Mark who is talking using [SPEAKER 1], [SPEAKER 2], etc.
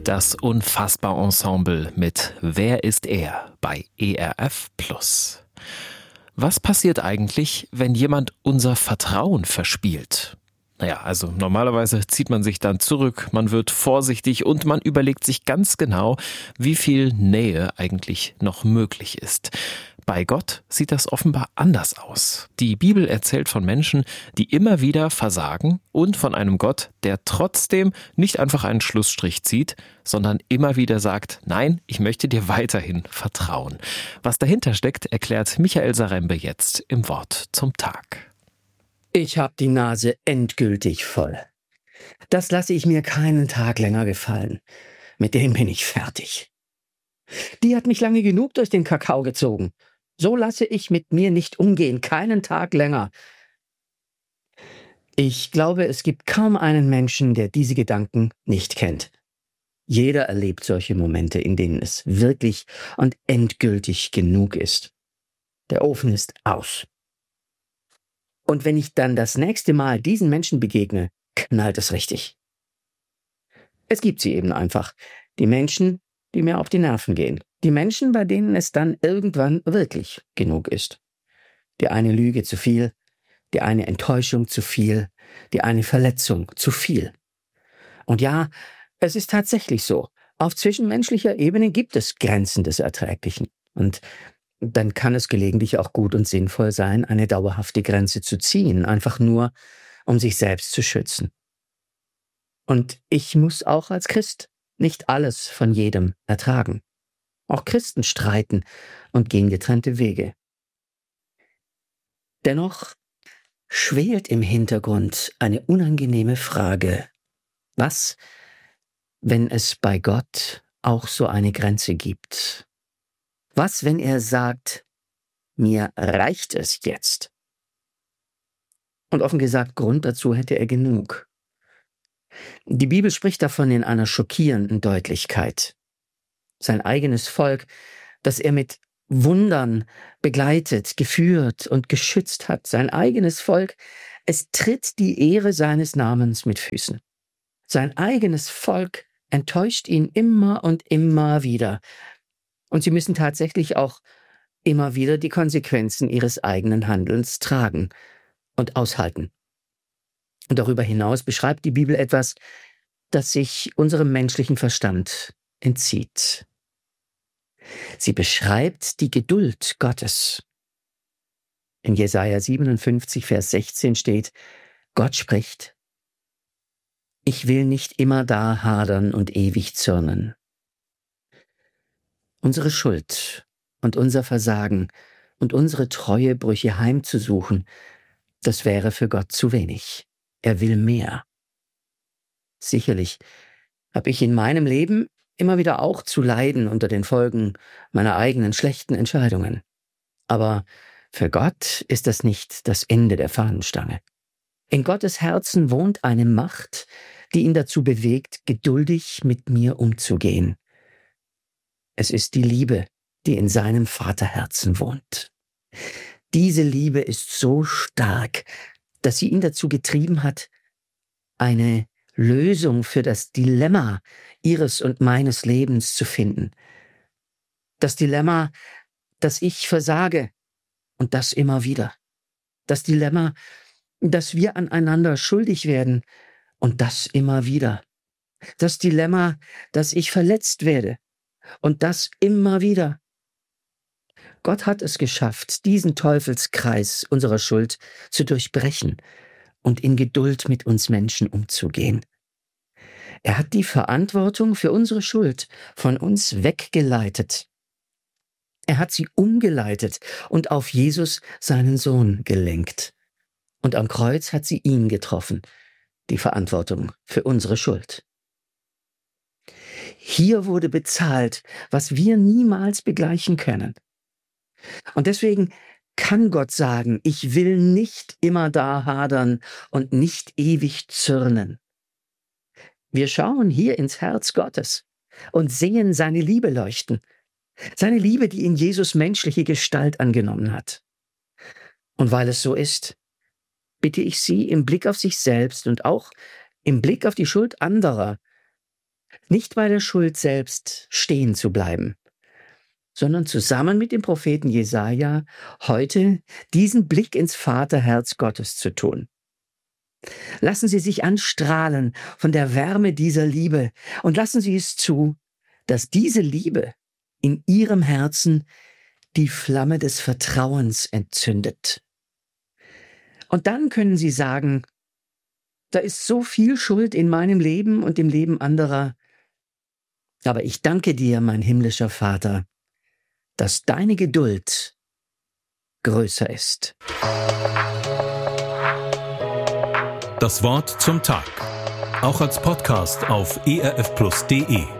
[SPEAKER 1] Das Unfassbar-Ensemble mit Wer ist er bei ERF Plus. Was passiert eigentlich, wenn jemand unser Vertrauen verspielt? Naja, also normalerweise zieht man sich dann zurück, man wird vorsichtig und man überlegt sich ganz genau, wie viel Nähe eigentlich noch möglich ist. Bei Gott sieht das offenbar anders aus. Die Bibel erzählt von Menschen, die immer wieder versagen und von einem Gott, der trotzdem nicht einfach einen Schlussstrich zieht, sondern immer wieder sagt, nein, ich möchte dir weiterhin vertrauen. Was dahinter steckt, erklärt Michael Sarembe jetzt im Wort zum Tag.
[SPEAKER 2] Ich habe die Nase endgültig voll. Das lasse ich mir keinen Tag länger gefallen. Mit dem bin ich fertig. Die hat mich lange genug durch den Kakao gezogen. So lasse ich mit mir nicht umgehen, keinen Tag länger. Ich glaube, es gibt kaum einen Menschen, der diese Gedanken nicht kennt. Jeder erlebt solche Momente, in denen es wirklich und endgültig genug ist. Der Ofen ist aus. Und wenn ich dann das nächste Mal diesen Menschen begegne, knallt es richtig. Es gibt sie eben einfach. Die Menschen, die mir auf die Nerven gehen. Die Menschen, bei denen es dann irgendwann wirklich genug ist. Die eine Lüge zu viel, die eine Enttäuschung zu viel, die eine Verletzung zu viel. Und ja, es ist tatsächlich so. Auf zwischenmenschlicher Ebene gibt es Grenzen des Erträglichen. Und dann kann es gelegentlich auch gut und sinnvoll sein, eine dauerhafte Grenze zu ziehen, einfach nur, um sich selbst zu schützen. Und ich muss auch als Christ nicht alles von jedem ertragen. Auch Christen streiten und gehen getrennte Wege. Dennoch schwelt im Hintergrund eine unangenehme Frage. Was, wenn es bei Gott auch so eine Grenze gibt? Was, wenn er sagt, mir reicht es jetzt? Und offen gesagt, Grund dazu hätte er genug. Die Bibel spricht davon in einer schockierenden Deutlichkeit. Sein eigenes Volk, das er mit Wundern begleitet, geführt und geschützt hat. Sein eigenes Volk, es tritt die Ehre seines Namens mit Füßen. Sein eigenes Volk enttäuscht ihn immer und immer wieder. Und sie müssen tatsächlich auch immer wieder die Konsequenzen ihres eigenen Handelns tragen und aushalten. Und darüber hinaus beschreibt die Bibel etwas, das sich unserem menschlichen Verstand entzieht. Sie beschreibt die Geduld Gottes. In Jesaja 57, Vers 16 steht, Gott spricht, ich will nicht immer da hadern und ewig zürnen. Unsere Schuld und unser Versagen und unsere Treuebrüche heimzusuchen, das wäre für Gott zu wenig. Er will mehr. Sicherlich habe ich in meinem Leben immer wieder auch zu leiden unter den Folgen meiner eigenen schlechten Entscheidungen. Aber für Gott ist das nicht das Ende der Fahnenstange. In Gottes Herzen wohnt eine Macht, die ihn dazu bewegt, geduldig mit mir umzugehen. Es ist die Liebe, die in seinem Vaterherzen wohnt. Diese Liebe ist so stark, dass sie ihn dazu getrieben hat, eine Lösung für das Dilemma ihres und meines Lebens zu finden. Das Dilemma, dass ich versage und das immer wieder. Das Dilemma, dass wir aneinander schuldig werden und das immer wieder. Das Dilemma, dass ich verletzt werde und das immer wieder. Gott hat es geschafft, diesen Teufelskreis unserer Schuld zu durchbrechen und in Geduld mit uns Menschen umzugehen. Er hat die Verantwortung für unsere Schuld von uns weggeleitet. Er hat sie umgeleitet und auf Jesus, seinen Sohn, gelenkt. Und am Kreuz hat sie ihn getroffen, die Verantwortung für unsere Schuld. Hier wurde bezahlt, was wir niemals begleichen können. Und deswegen kann Gott sagen, ich will nicht immer da hadern und nicht ewig zürnen. Wir schauen hier ins Herz Gottes und sehen seine Liebe leuchten. Seine Liebe, die in Jesus menschliche Gestalt angenommen hat. Und weil es so ist, bitte ich Sie im Blick auf sich selbst und auch im Blick auf die Schuld anderer, nicht bei der Schuld selbst stehen zu bleiben, sondern zusammen mit dem Propheten Jesaja heute diesen Blick ins Vaterherz Gottes zu tun. Lassen Sie sich anstrahlen von der Wärme dieser Liebe und lassen Sie es zu, dass diese Liebe in Ihrem Herzen die Flamme des Vertrauens entzündet. Und dann können Sie sagen, da ist so viel Schuld in meinem Leben und im Leben anderer, aber ich danke dir, mein himmlischer Vater, dass deine Geduld größer ist.
[SPEAKER 3] Das Wort zum Tag. Auch als Podcast auf erfplus.de.